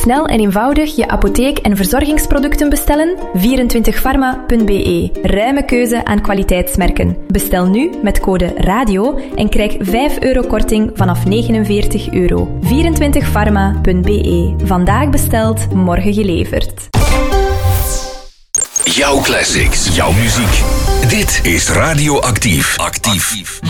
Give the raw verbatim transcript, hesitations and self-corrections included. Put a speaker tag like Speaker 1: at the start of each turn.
Speaker 1: snel en eenvoudig je apotheek- en verzorgingsproducten bestellen? vierentwintig pharma punt b e. Ruime keuze aan kwaliteitsmerken. Bestel nu met code RADIO en krijg vijf euro korting vanaf negenenveertig euro. vierentwintig pharma punt b e. Vandaag besteld, morgen geleverd.
Speaker 2: Jouw classics, jouw muziek. Dit is Radio Actief. Actief.